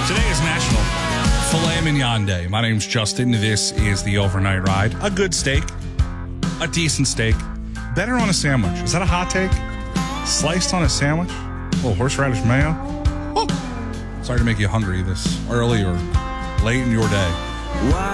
Today is National Filet Mignon Day. My name's Justin. This is the Overnight Ride. A good steak. A decent steak. Better on a sandwich. Is that a hot take? Sliced on a sandwich? A little horseradish mayo? Oh. Sorry to make you hungry this early or late in your day.